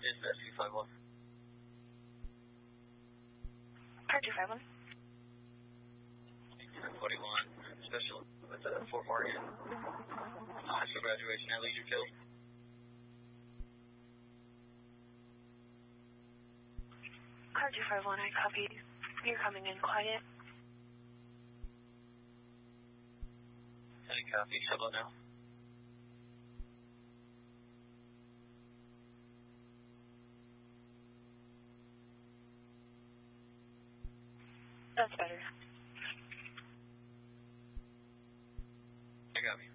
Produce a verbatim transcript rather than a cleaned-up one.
Is that two five one? Car two five one. forty-one, special with the Fort Morgan. High school graduation at Leisure Field. Car two five one, I copy. You're coming in quiet. I copy. How about now? That's better. I copy.